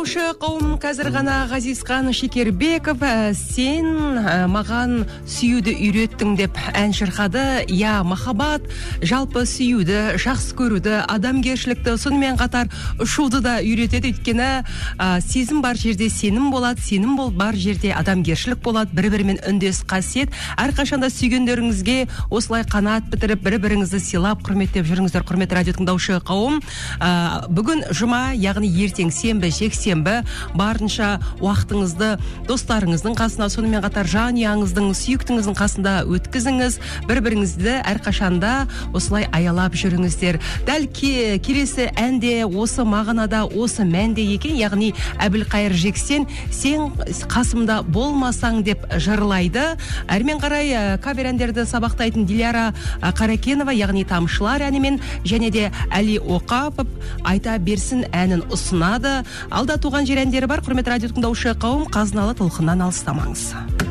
тыңдаушы қауым, қазір ғана Ғазизхан Шекербеков сен маған сүюді үйреттің деп ән шырқады. Я, махаббат, жалпы сүюді, жақсы көруді, адамгершілікті, сонымен қатар ұшуды да үйретеді. Өйткені сезім бар жерде сенім болады, сенім бар жерде адамгершілік болады, бір-бірімен үндес қасиет. Әрқашанда сүйгендеріңізге осылай қанат бітіріп, бір-біріңізді сыйлап, құрметтеп жүріңіздер, құрметті радио тыңдаушы қауым. Бүгін жұма, яғни ертең сенбі, жексенбі, барынша уақытыңызды достарыңыздың қасына, сонымен қатар жанұяңыздың, сүйіктіңіздің қасында өткізіңіз. Бір-біріңізді әрқашанда осылай аялап жүріңіздер. Дәл келесі әнде осы мағынада, осы мәнде екен, яғни Әбілқайыр Жексен сен қасымда болмасаң деп жырлайды. Әрмен қарай кавер әндерді сабақтайтын Диляра Қаракенова, яғни Тамшылар әнімен, және де Әли Оқапов айта берсін әнін ұсынады. Алда туған жер әндері бар. Құрметті радио тыңдаушы қауым, қазыналы толқыннан алыстамаңыз.